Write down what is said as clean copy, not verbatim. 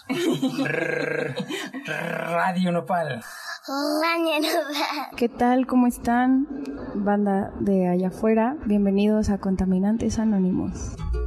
Radio Nopal. ¿Qué tal? ¿Cómo están? Banda de allá afuera, bienvenidos a Contaminantes Anónimos.